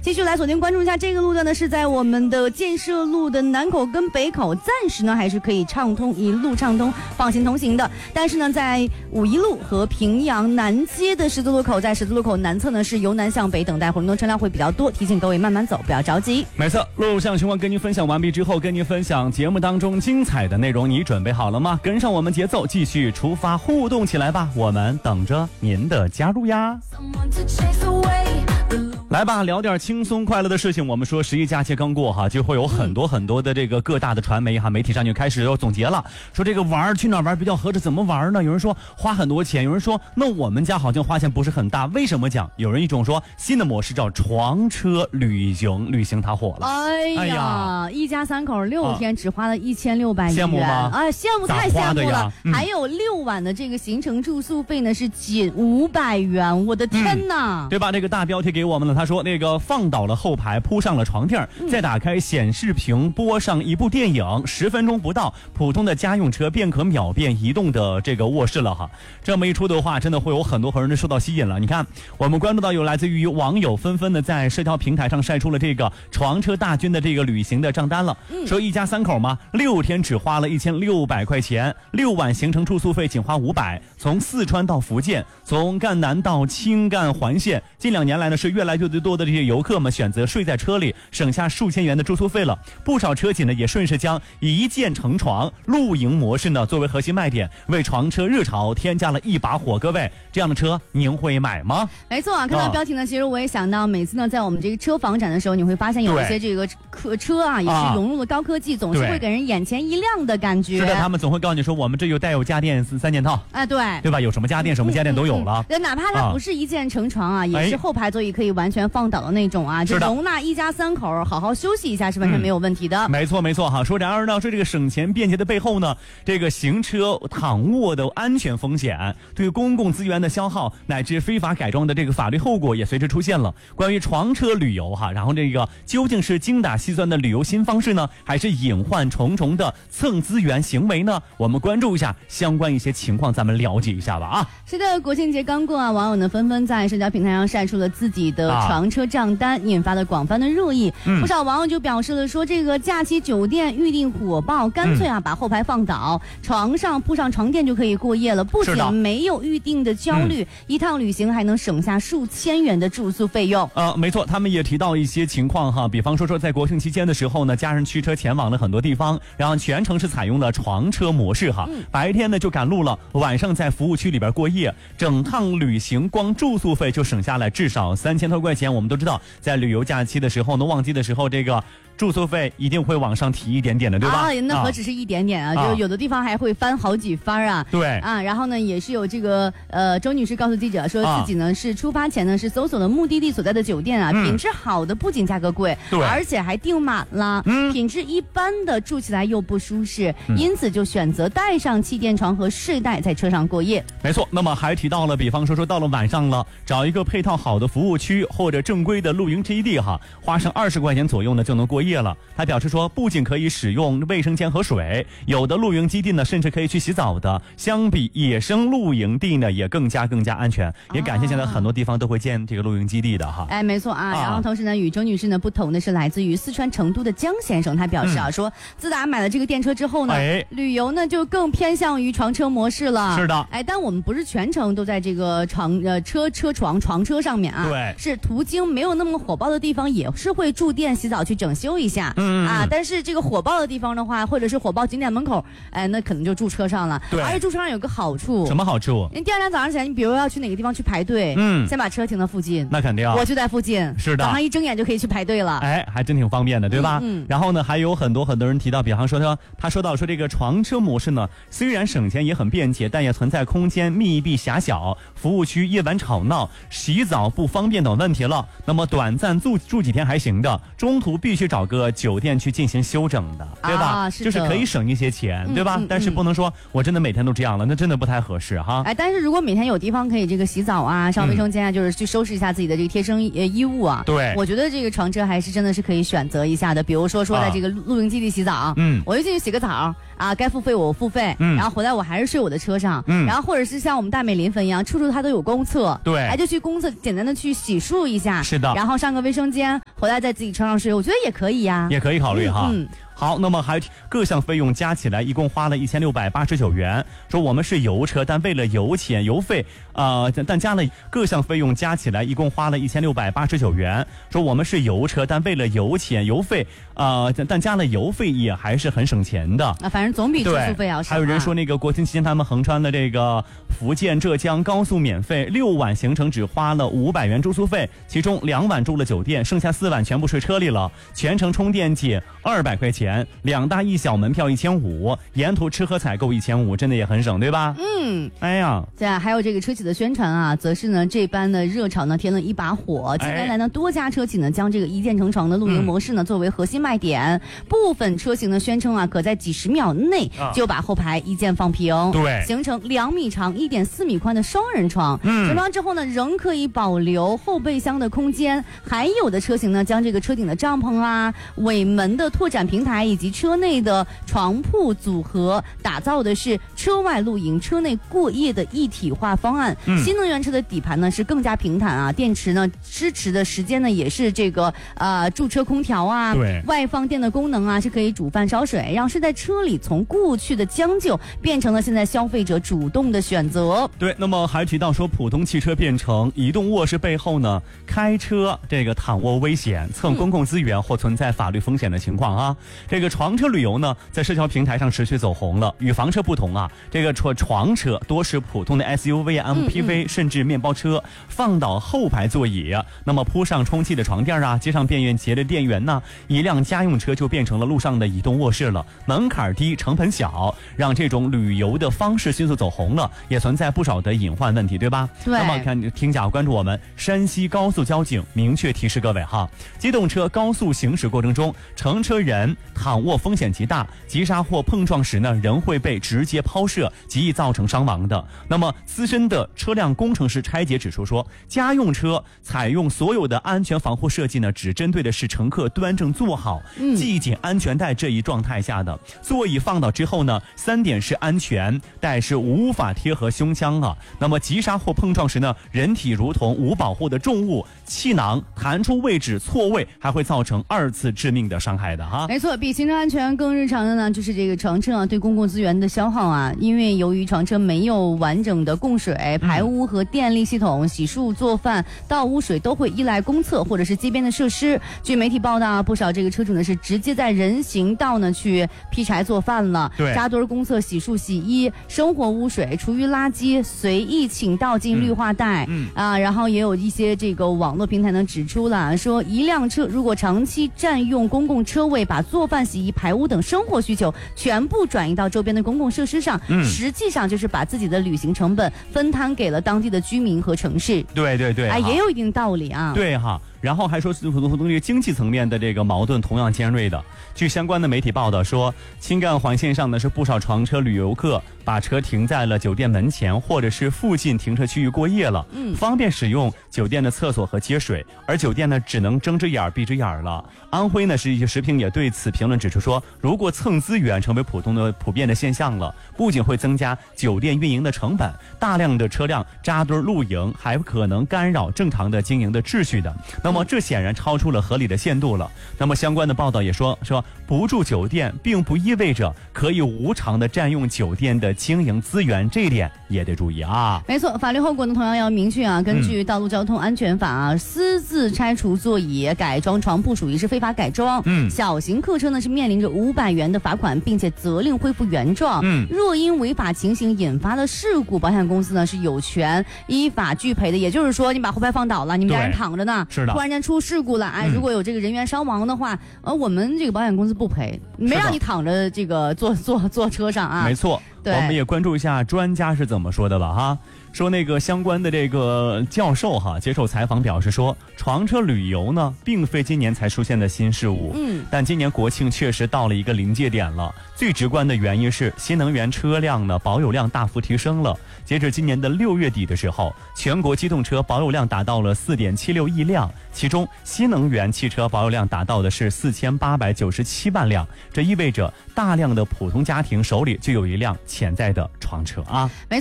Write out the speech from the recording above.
继续来锁定关注一下这个路段呢，是在我们的建设路的南口跟北口，暂时呢还是可以一路畅通，放心同行的。但是呢，在五一路和平阳南街的十字路口，在十字路口南侧呢是由南向北等待混动车辆会比较多，提醒各位慢慢走，不要着急。 没错，路上情况跟您分享完毕之后，跟您分享节目当中精彩的内容，你准备好了吗？跟上我们节奏，继续出发，互动起来吧，我们等着您的加入呀。来吧，聊点轻松快乐的事情。我们说十一假期刚过哈，就会有很多的这个各大的传媒哈媒体上就开始要总结了，说这个去哪玩比较合适，怎么玩呢？有人说花很多钱，有人说那我们家好像花钱不是很大，为什么讲？有人一种说新的模式叫床车旅行它火了。 哎呀，一家三口6天只花了1600元， 羡慕吗？ 羡慕，太羡慕了。还有6晚的这个行程住宿费呢是仅500元，我的天哪！ 对吧？这个大标题给我们了，他说那个放倒了后排，铺上了床垫，再打开显示屏播上一部电影，10分钟不到，普通的家用车便可秒变移动的这个卧室了哈。这么一出的话，真的会有很多人受到吸引了。你看，我们关注到有来自于网友纷纷的在社交平台上晒出了这个床车大军的这个旅行的账单了，说一家3口嘛，6天只花了1600块钱，6晚行程住宿费仅花500，从四川到福建，从赣南到青赣环线，近2年来呢是越来越多的这些游客们选择睡在车里，省下数千元的住宿费了。不少车企呢也顺势将一键成床露营模式呢作为核心卖点，为床车热潮添加了一把火。各位，这样的车您会买吗？ 没错啊，看到标题呢，其实我也想到，每次呢在我们这个车房展的时候，你会发现有一些这个车啊也是融入了高科技，总是会给人眼前一亮的感觉。 是的，他们总会告诉你说我们这有带有家电3件套。对吧？有什么家电什么家电都有了。 哪怕它不是一键成床啊，也是后排座椅可以完全放倒的那种啊，就容纳一家3口好好休息一下是完全没有问题的。 没错哈。说然而呢，说这个省钱便捷的背后呢，这个行车躺卧的安全风险、对公共资源的消耗乃至非法改装的这个法律后果也随之出现了。关于床车旅游哈，然后这个究竟是精打细算的旅游新方式呢，还是隐患重重的蹭资源行为呢？我们关注一下相关一些情况，咱们了解一下吧啊。 是的，国庆节刚过啊，网友呢纷纷在社交平台上晒出了自己的床车账单，引发了广泛的热议。不少网友就表示了说，这个假期酒店预订火爆，干脆把后排放倒，床上铺上床垫就可以过夜了。不仅没有预订的焦虑，一趟旅行还能省下数千元的住宿费用。 没错，他们也提到一些情况哈，比方说在国庆期间的时候呢，家人驱车前往了很多地方，然后全程是采用了床车模式哈，白天呢就赶路了，晚上在服务区里边过夜，整趟旅行光住宿费就省下来至少3000多块钱。我们都知道，在旅游假期的时候呢，旺季的时候，这个住宿费一定会往上提一点点的，对吧？ 那何止是一点点啊，就有的地方还会翻好几番啊。 对然后呢，也是有这个周女士告诉记者说，自己呢是出发前呢是搜索了目的地所在的酒店啊，品质好的不仅价格贵，而且还订满了，品质一般的住起来又不舒适，因此就选择带上气垫床和睡袋在车上过夜。 没错，那么还提到了，比方说到了晚上了，找一个配套好的服务区或者正规的露营基地哈，花上20块钱左右呢就能过夜了。他表示说，不仅可以使用卫生间和水，有的露营基地呢甚至可以去洗澡的，相比野生露营地呢也更加安全。也感谢现在很多地方都会建这个露营基地的哈。 没错啊。然后同时呢，与周女士呢不同的是，来自于四川成都的江先生，他表示说，自打买了这个电车之后呢，旅游呢就更偏向于床车模式了。 是的。 但我们不是全程都在这个床车上面啊。 对。 是途经没有那么火爆的地方，也是会住店洗澡去整修一下。但是这个火爆的地方的话，或者是火爆景点门口，那可能就住车上了。 对。 而且住车上有个好处。 什么好处？ 你第2天早上起来，你比如要去哪个地方去排队，先把车停到附近。 那肯定。 我就在附近。 是的。 早上一睁眼就可以去排队了。 还真挺方便的，对吧？然后呢，还有很多人提到，比方说他说到说这个床车模式呢，虽然省钱也很便捷，但也存在空间密闭狭小、服务区夜晚吵闹、洗澡不方便等问题了。那么短暂住几天还行的，中途必须找个酒店去进行休整的，对吧？就是可以省一些钱，对吧？但是不能说我真的每天都这样了，那真的不太合适哈。 但是如果每天有地方可以这个洗澡啊、上卫生间啊，就是去收拾一下自己的这个贴身衣物啊， 对， 我觉得这个床车还是真的是可以选择一下的。比如说在这个露营基地洗澡，我就进去洗个澡啊，该付费我付费，然后回来我还是睡我的车上，然后或者是像我们大美临汾一样，处处它都有公厕， 对， 就去公厕简单的去洗漱一下， 是的， 然后上个卫生间，回来再自己穿上睡，我觉得也可以呀， 也可以考虑哈。好，那么还各项费用加起来一共花了1689元。说我们是油车，但为了油钱油费，但加了各项费用加起来一共花了1689元。说我们是油车，但为了油钱油费，但加了油费也还是很省钱的。 反正总比住宿费要少。 还有人说那个国庆期间他们横穿的这个福建浙江高速免费，6晚行程只花了500元住宿费，其中2晚住了酒店，剩下4晚全部睡车里了，全程充电减200块钱。2大1小门票1500，沿途吃喝采购1500，真的也很省，对吧？哎呀， 对啊，还有这个车企的宣传啊，则是呢这班的热潮呢添了一把火。近年来呢，多家车企呢将这个一键成床的露营模式呢作为核心卖点，部分车型呢宣称啊可在几十秒内就把后排一键放平， 对， 形成2米长、1.4米宽的双人床。成床之后呢，仍可以保留后备箱的空间。还有的车型呢，将这个车顶的帐篷啊、尾门的拓展平台以及车内的床铺组合，打造的是车外露营、车内过夜的一体化方案。新能源车的底盘呢是更加平坦啊，电池呢支持的时间呢也是这个驻车空调啊， 对， 外放电的功能啊，是可以煮饭烧水，让是在车里从过去的将就变成了现在消费者主动的选择。 对，那么还提到说普通汽车变成移动卧室背后呢，开车这个躺卧危险、蹭公共资源或存在法律风险的情况啊。这个床车旅游呢，在社交平台上持续走红了。与房车不同啊，这个床车多是普通的 SUV、MPV 甚至面包车，放倒后排座椅，那么铺上充气的床垫啊，接上便捷的电源呢，一辆家用车就变成了路上的移动卧室了。门槛低，成本小，让这种旅游的方式迅速走红了，也存在不少的隐患问题，对吧？ 对。 那么听讲关注我们山西高速交警明确提示各位哈，机动车高速行驶过程中，乘车人躺卧风险极大，急刹或碰撞时呢，人会被直接抛射，极易造成伤亡的。那么资深的车辆工程师拆解指出说，家用车采用所有的安全防护设计呢，只针对的是乘客端正坐好、系紧安全带这一状态下的。座椅放倒之后呢，3点是安全带是无法贴合胸腔啊。那么急刹或碰撞时呢，人体如同无保护的重物，气囊弹出位置错位，还会造成2次致命的伤害的哈。 没错，比行车安全更日常的呢，就是这个床车啊对公共资源的消耗啊。因为由于床车没有完整的供水、排污和电力系统，洗漱、做饭、倒污水都会依赖公厕或者是街边的设施。据媒体报道啊，不少这个车主呢是直接在人行道呢去劈柴做饭了，扎堆公厕洗漱、洗衣，生活污水、厨余垃圾随意倾倒进绿化带。然后也有一些这个网络平台呢指出了，说一辆车如果长期占用公共车位，把做饭、洗衣、排污等生活需求全部转移到周边的公共设施上，实际上就是把自己的旅行成本分摊给了当地的居民和城市。 对， 也有一定道理啊。 对哈。然后还说从这个经济层面的这个矛盾同样尖锐的。据相关的媒体报道说，青干环线上呢是不少床车旅游客把车停在了酒店门前或者是附近停车区域过夜了，方便使用酒店的厕所和接水，而酒店呢只能睁只眼闭只眼了。安徽呢是一些时评也对此评论指出说，如果蹭资源成为普遍的现象了，不仅会增加酒店运营的成本，大量的车辆扎堆露营，还可能干扰正常的经营的秩序的。那么这显然超出了合理的限度了。那么相关的报道也说不住酒店并不意味着可以无偿的占用酒店的经营资源，这一点也得注意啊。 没错，法律后果呢同样要明确啊。根据道路交通安全法啊，私自拆除座椅、改装床铺属于是非法改装。小型客车呢是面临着500元的罚款，并且责令恢复原状。若因违法情形引发的事故，保险公司呢是有权依法拒赔的。也就是说，你把后排放倒了，你们家人躺着呢， 是的， 突然间出事故了，如果有这个人员伤亡的话，我们这个保险公司不赔，没让你躺着这个坐车上啊。 没错，我们也关注一下专家是怎么说的吧哈。说那个相关的这个教授哈接受采访表示说，床车旅游呢并非今年才出现的新事物，但今年国庆确实到了一个临界点了。最直观的原因是新能源车辆呢保有量大幅提升了。截至今年的6月底的时候，全国机动车保有量达到了4.76亿辆，其中新能源汽车保有量达到的是4897万辆。这意味着大量的普通家庭手里就有一辆潜在的床车啊。 没错。